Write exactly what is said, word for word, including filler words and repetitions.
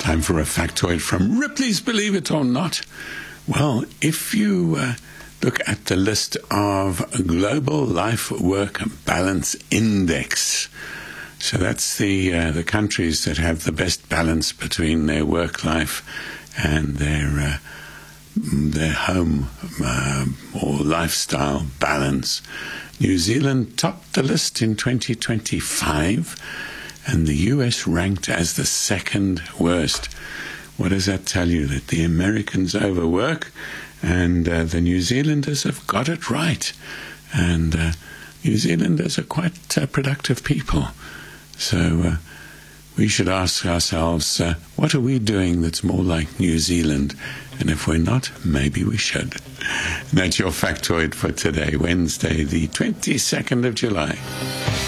Time for a factoid from Ripley's Believe It or Not. Well, if you uh, look at the list of Global Life Work Balance Index, so that's the uh, the countries that have the best balance between their work life and their uh, their home uh, or lifestyle balance. New Zealand topped the list in twenty twenty-five, and the U S ranked as the second worst. What does that tell you? That the Americans overwork, and uh, the New Zealanders have got it right. And uh, New Zealanders are quite uh, productive people. So uh, we should ask ourselves, uh, what are we doing that's more like New Zealand? And if we're not, maybe we should. And that's your factoid for today, Wednesday, the twenty-second of July.